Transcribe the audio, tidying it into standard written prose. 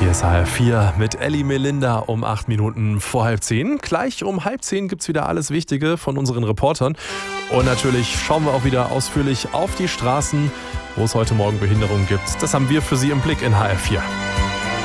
Hier ist HR4 mit Elli Melinda um 8 Minuten vor halb 10. Gleich um halb 10 gibt es wieder alles Wichtige von unseren Reportern. Und natürlich schauen wir auch wieder ausführlich auf die Straßen, wo es heute Morgen Behinderungen gibt. Das haben wir für Sie im Blick in HR4.